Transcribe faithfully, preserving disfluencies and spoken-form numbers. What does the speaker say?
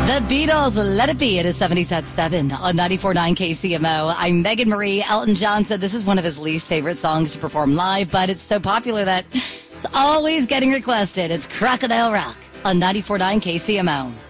The Beatles, Let It Be. It is seventies at seven on ninety-four point nine K C M O. I'm Megan Marie. Elton John said this is one of his least favorite songs to perform live, but it's so popular that it's always getting requested. It's Crocodile Rock on ninety-four point nine K C M O.